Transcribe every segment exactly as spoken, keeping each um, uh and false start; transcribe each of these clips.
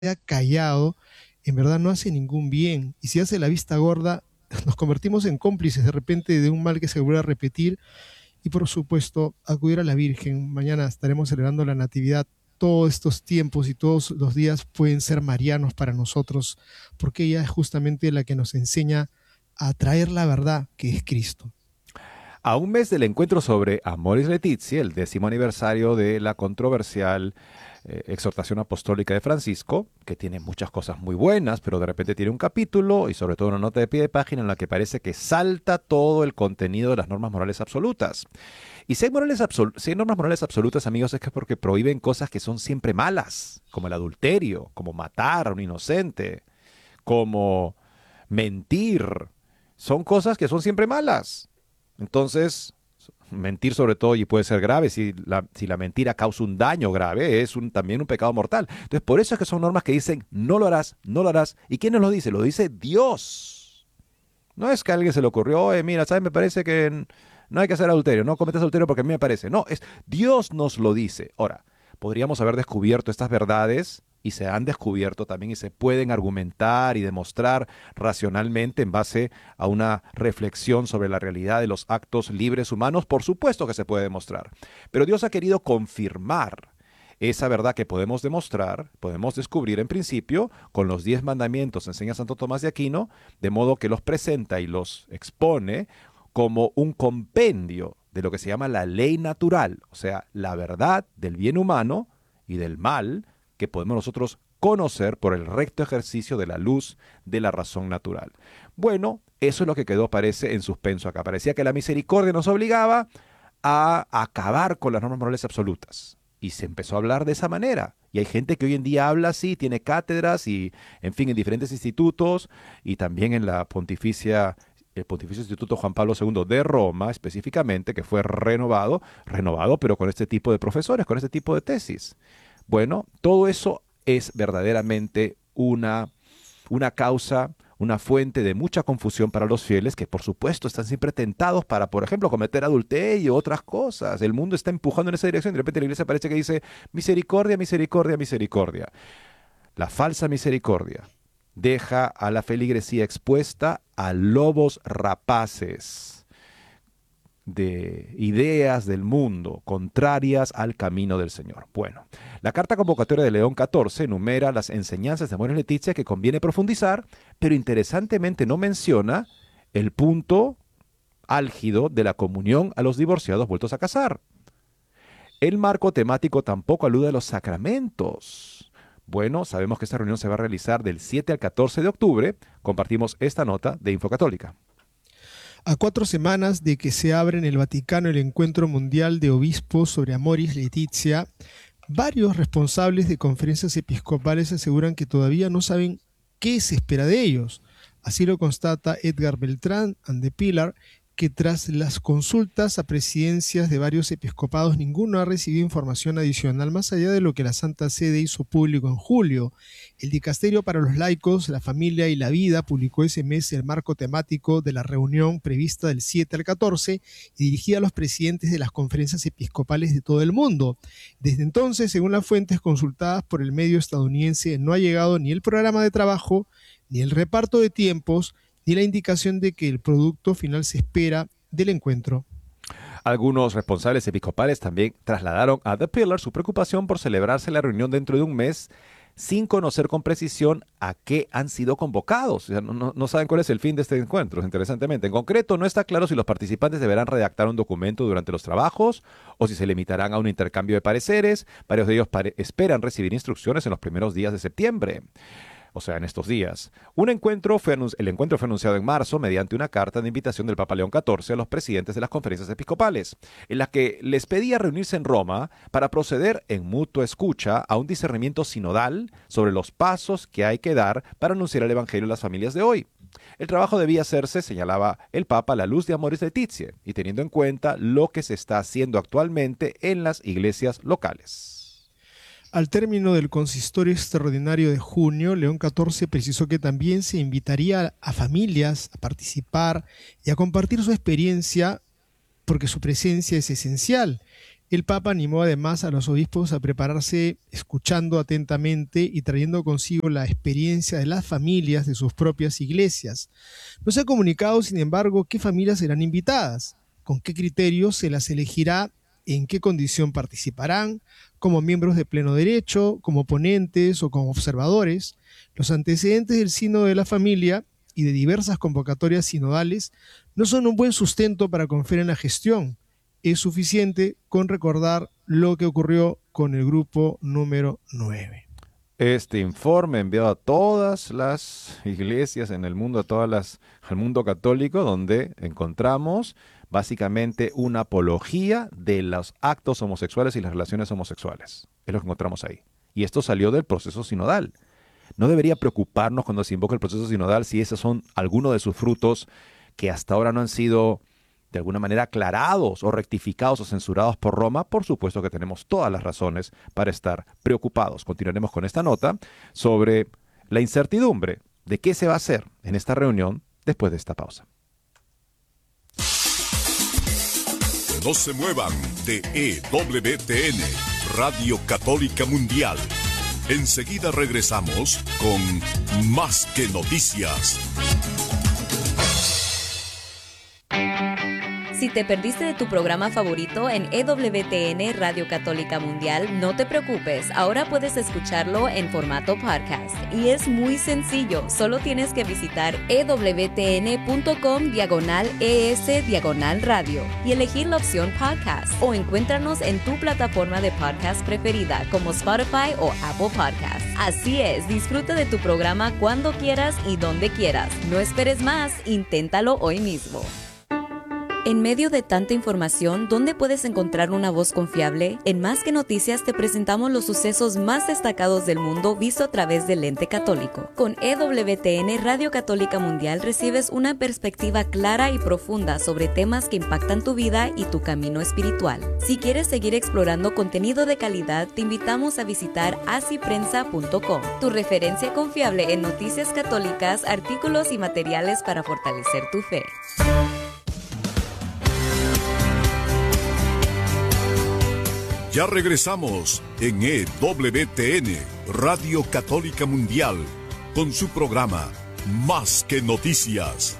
queda callado, en verdad no hace ningún bien. Y si hace la vista gorda, nos convertimos en cómplices de repente de un mal que se vuelve a repetir. Y por supuesto, acudir a la Virgen. Mañana estaremos celebrando la Natividad. Todos estos tiempos y todos los días pueden ser marianos para nosotros, porque ella es justamente la que nos enseña a traer la verdad, que es Cristo. A un mes del encuentro sobre Amoris Laetitia, el décimo aniversario de la controversial eh, exhortación apostólica de Francisco, que tiene muchas cosas muy buenas, pero de repente tiene un capítulo y sobre todo una nota de pie de página en la que parece que salta todo el contenido de las normas morales absolutas. Y si hay, morales absol- si hay normas morales absolutas, amigos, es que es porque prohíben cosas que son siempre malas, como el adulterio, como matar a un inocente, como mentir. Son cosas que son siempre malas. Entonces, mentir sobre todo y puede ser grave, si la, si la mentira causa un daño grave, es un, también un pecado mortal. Entonces, por eso es que son normas que dicen, no lo harás, no lo harás. ¿Y quién nos lo dice? Lo dice Dios. No es que a alguien se le ocurrió, oye, mira, ¿sabes? Me parece que no hay que hacer adulterio, no cometas adulterio porque a mí me parece. No, es Dios nos lo dice. Ahora, podríamos haber descubierto estas verdades y se han descubierto también y se pueden argumentar y demostrar racionalmente en base a una reflexión sobre la realidad de los actos libres humanos. Por supuesto que se puede demostrar. Pero Dios ha querido confirmar esa verdad que podemos demostrar, podemos descubrir en principio con los diez mandamientos, enseña Santo Tomás de Aquino, de modo que los presenta y los expone como un compendio de lo que se llama la ley natural, o sea, la verdad del bien humano y del mal que podemos nosotros conocer por el recto ejercicio de la luz de la razón natural. Bueno, eso es lo que quedó, parece, en suspenso acá. Parecía que la misericordia nos obligaba a acabar con las normas morales absolutas. Y se empezó a hablar de esa manera. Y hay gente que hoy en día habla así, tiene cátedras y, en fin, en diferentes institutos y también en la pontificia, el Pontificio Instituto Juan Pablo segundo de Roma, específicamente, que fue renovado, renovado, pero con este tipo de profesores, con este tipo de tesis. Bueno, todo eso es verdaderamente una, una causa, una fuente de mucha confusión para los fieles que, por supuesto, están siempre tentados para, por ejemplo, cometer adulterio, otras cosas. El mundo está empujando en esa dirección y de repente la iglesia parece que dice misericordia, misericordia, misericordia. La falsa misericordia deja a la feligresía expuesta a lobos rapaces de ideas del mundo contrarias al camino del Señor. Bueno, la carta convocatoria de León catorce enumera las enseñanzas de Amoris Laetitia que conviene profundizar, pero interesantemente no menciona el punto álgido de la comunión a los divorciados vueltos a casar. El marco temático tampoco alude a los sacramentos. Bueno, sabemos que esta reunión se va a realizar del siete al catorce de octubre. Compartimos esta nota de Infocatólica. A cuatro semanas de que se abre en el Vaticano el Encuentro Mundial de Obispos sobre Amoris Laetitia, varios responsables de conferencias episcopales aseguran que todavía no saben qué se espera de ellos. Así lo constata Edgar Beltrán and the Pilar, que tras las consultas a presidencias de varios episcopados, ninguno ha recibido información adicional más allá de lo que la Santa Sede hizo público en julio. El Dicasterio para los Laicos, la Familia y la Vida publicó ese mes el marco temático de la reunión prevista del siete al catorce y dirigida a los presidentes de las conferencias episcopales de todo el mundo. Desde entonces, según las fuentes consultadas por el medio estadounidense, no ha llegado ni el programa de trabajo, ni el reparto de tiempos, ni la indicación de que el producto final se espera del encuentro. Algunos responsables episcopales también trasladaron a The Pillar su preocupación por celebrarse la reunión dentro de un mes sin conocer con precisión a qué han sido convocados. O sea, no, no, no saben cuál es el fin de este encuentro, interesantemente. En concreto, no está claro si los participantes deberán redactar un documento durante los trabajos o si se limitarán a un intercambio de pareceres. Varios de ellos pare- esperan recibir instrucciones en los primeros días de septiembre. O sea, en estos días. Un encuentro fue anun- el encuentro fue anunciado en marzo mediante una carta de invitación del Papa León catorce a los presidentes de las conferencias episcopales, en la que les pedía reunirse en Roma para proceder en mutua escucha a un discernimiento sinodal sobre los pasos que hay que dar para anunciar el Evangelio a las familias de hoy. El trabajo debía hacerse, señalaba el Papa, a la luz de Amoris Laetitia y teniendo en cuenta lo que se está haciendo actualmente en las iglesias locales. Al término del consistorio extraordinario de junio, León catorce precisó que también se invitaría a familias a participar y a compartir su experiencia porque su presencia es esencial. El Papa animó además a los obispos a prepararse escuchando atentamente y trayendo consigo la experiencia de las familias de sus propias iglesias. No se ha comunicado, sin embargo, qué familias serán invitadas, con qué criterios se las elegirá, en qué condición participarán, como miembros de pleno derecho, como ponentes o como observadores. Los antecedentes del Sínodo de la Familia y de diversas convocatorias sinodales no son un buen sustento para confiar en la gestión. Es suficiente con recordar lo que ocurrió con el grupo número nueve. Este informe enviado a todas las iglesias en el mundo, a todas las, al mundo católico, donde encontramos básicamente una apología de los actos homosexuales y las relaciones homosexuales. Es lo que encontramos ahí. Y esto salió del proceso sinodal. No debería preocuparnos cuando se invoca el proceso sinodal si esos son algunos de sus frutos que hasta ahora no han sido de alguna manera aclarados o rectificados o censurados por Roma. Por supuesto que tenemos todas las razones para estar preocupados. Continuaremos con esta nota sobre la incertidumbre de qué se va a hacer en esta reunión después de esta pausa. No se muevan de E W T N, Radio Católica Mundial. Enseguida regresamos con Más que Noticias. Si te perdiste de tu programa favorito en E W T N Radio Católica Mundial, no te preocupes, ahora puedes escucharlo en formato podcast. Y es muy sencillo, solo tienes que visitar ewtn.com diagonal ES diagonal radio y elegir la opción podcast, o encuéntranos en tu plataforma de podcast preferida como Spotify o Apple Podcasts. Así es, disfruta de tu programa cuando quieras y donde quieras. No esperes más, inténtalo hoy mismo. En medio de tanta información, ¿dónde puedes encontrar una voz confiable? En Más que Noticias te presentamos los sucesos más destacados del mundo visto a través del lente católico. Con E W T N Radio Católica Mundial recibes una perspectiva clara y profunda sobre temas que impactan tu vida y tu camino espiritual. Si quieres seguir explorando contenido de calidad, te invitamos a visitar así prensa punto com, tu referencia confiable en noticias católicas, artículos y materiales para fortalecer tu fe. Ya regresamos en E W T N, Radio Católica Mundial, con su programa Más que Noticias.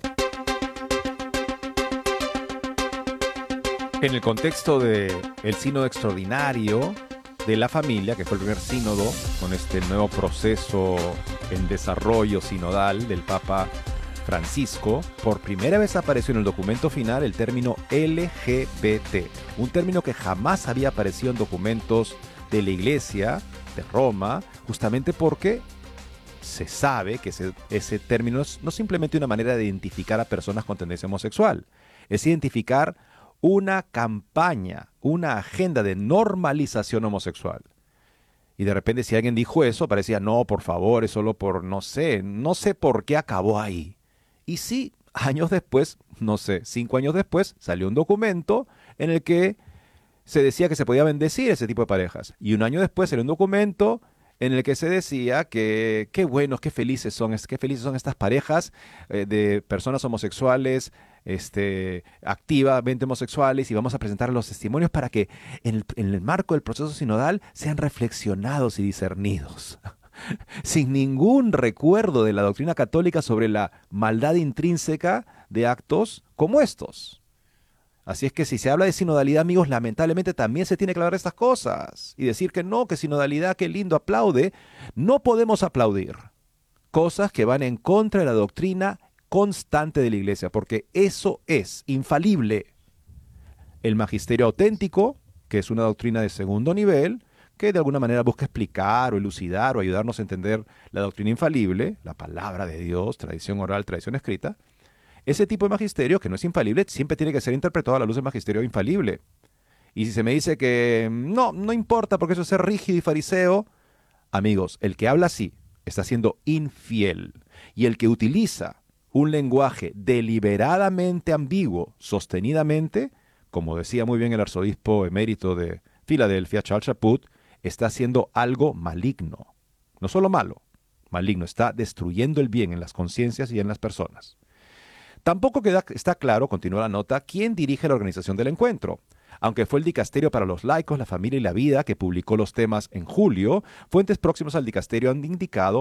En el contexto del sínodo extraordinario de la familia, que fue el primer sínodo con este nuevo proceso en desarrollo sinodal del Papa Francisco, por primera vez apareció en el documento final el término L G B T, un término que jamás había aparecido en documentos de la Iglesia de Roma, justamente porque se sabe que ese, ese término es no simplemente una manera de identificar a personas con tendencia homosexual, es identificar una campaña, una agenda de normalización homosexual. Y de repente si alguien dijo eso, parecía, no, por favor, es solo por, no sé, no sé por qué acabó ahí. Y sí, años después, no sé, cinco años después, salió un documento en el que se decía que se podía bendecir ese tipo de parejas. Y un año después salió un documento en el que se decía que qué buenos, qué felices son, qué felices son estas parejas eh, de personas homosexuales, este, activamente homosexuales, y vamos a presentar los testimonios para que en el, en el marco del proceso sinodal sean reflexionados y discernidos. Sin ningún recuerdo de la doctrina católica sobre la maldad intrínseca de actos como estos. Así es que si se habla de sinodalidad, amigos, lamentablemente también se tiene que hablar de estas cosas. Y decir que no, que sinodalidad, qué lindo, aplaude. No podemos aplaudir cosas que van en contra de la doctrina constante de la Iglesia, porque eso es infalible. El magisterio auténtico, que es una doctrina de segundo nivel, que de alguna manera busca explicar o elucidar o ayudarnos a entender la doctrina infalible, la palabra de Dios, tradición oral, tradición escrita. Ese tipo de magisterio, que no es infalible, siempre tiene que ser interpretado a la luz del magisterio infalible. Y si se me dice que no, no importa porque eso es ser rígido y fariseo, amigos, el que habla así está siendo infiel. Y el que utiliza un lenguaje deliberadamente ambiguo, sostenidamente, como decía muy bien el arzobispo emérito de Filadelfia, Charles Chaput, está haciendo algo maligno. No solo malo, maligno. Está destruyendo el bien en las conciencias y en las personas. Tampoco queda, está claro, continúa la nota, quién dirige la organización del encuentro. Aunque fue el dicasterio para los laicos, la familia y la vida que publicó los temas en julio, fuentes próximas al dicasterio han indicado